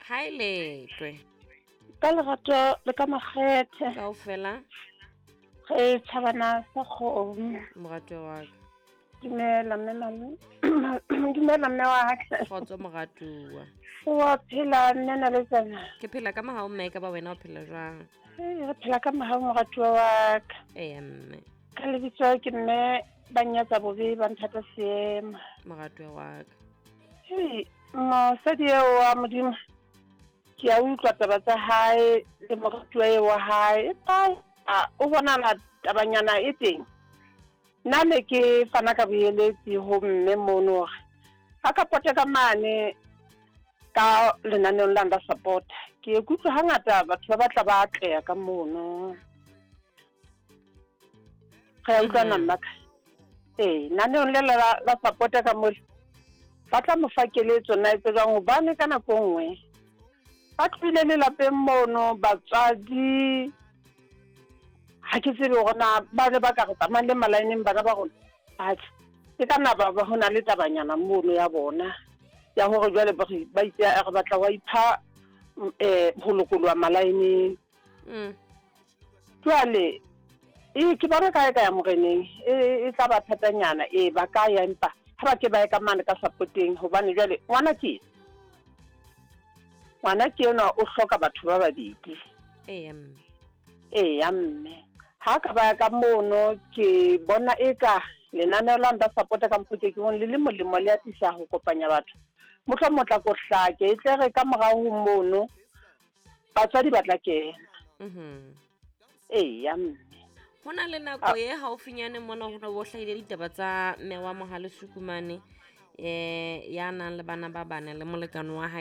Hi letwe. Ka lerato le ka makgethe Kaofela ge tšhabana sa kgomo morato wa ka. dumela mme wa ka Kgotso moratuwa. wa phela nna le tsena Ke phela ka mahao mme ka ba wena o phela jwang? re phela ka mahao moratuwa wa ka Mme. ka lebitso ke mme ba nyatsa bobe ba nthata seema Moratuwa wa ka. mosadi eo wa modimo ke a utlwa taba tsa hae le moratuwa eo wa hae o bonala tabanyana e teng nna ne ke fana ka boeletsi ho mme mono hore a ka poteka mane ka lenaneong la nda support ke ikutlwa hangata batho ba batla ba atleha ka mono ga utlwana mmaka lenaneong le la support ka mole ba tla mo fakeletso na e tswang ho bane ka nako nngwe ba tlile le lapeng mono batswadi ha ke tsebe hore na ba le ba ka re tsamayang le malaeneng bana ba rona ke ka naba ba hona le tabanyana mono ya bona ya hore jwale ba itse re batla wa ipha ho lokolwa malaeneng jwale ke bona kae ka ya moreneng e tla ba thatanyana ba ka ya empa ha ba ke ba ya ka mane ka supporting hobane jwale ngwana ke yona o hloka batho ba babedi mme ha ka ba ka mono ke bona eka lenaneo la nda support ka mpotse ke le le molemo le atisa ho kopanya batho motho motla ko hlake e tle re ka morao ho mono batswadi ba tla kena mme hona le nako ye haufinyane mona ho no bo hlahile ditaba tsa mme wa Mohale Sukumane ya nang le bana ba bane le molekane wa hae